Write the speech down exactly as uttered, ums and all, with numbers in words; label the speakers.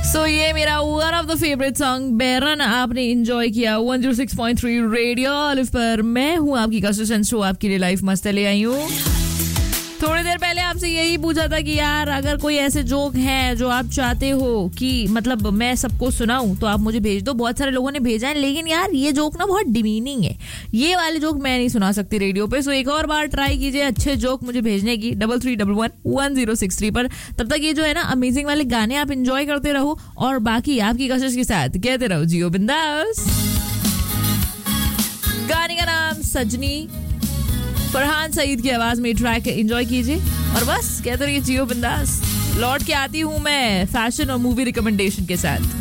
Speaker 1: सो so, ये मेरा one of the favourite song बेरन आपने एंजॉय किया one oh six point three radio olive पर। मैं हूँ आपकी कंसिस्टेंट शो, आपके लिए लाइफ मस्त ले आई हूँ। थोड़ी देर पहले आपसे यही पूछा था कि यार अगर कोई ऐसे जोक हैं जो आप चाहते हो कि मतलब मैं सबको सुनाऊं तो आप मुझे भेज दो। बहुत सारे लोगों ने भेजा है, लेकिन यार ये जोक ना बहुत डिमीनिंग है, ये वाले जोक मैं नहीं सुना सकती रेडियो पे। सो एक और बार ट्राई कीजिए अच्छे जोक मुझे भेजने की double three double one one zero six three पर। तब तक ये जो है ना अमेजिंग वाले गाने आप इंजॉय करते रहो और बाकी आपकी कोशिश के साथ कहते रहो जियो बिंदास। गाने का नाम सजनी, फरहान सईद की आवाज में ट्रैक एंजॉय कीजिए और बस कहते रहिए जियो बिंदास। लौट के आती हूँ मैं फैशन और मूवी रिकमेंडेशन के साथ।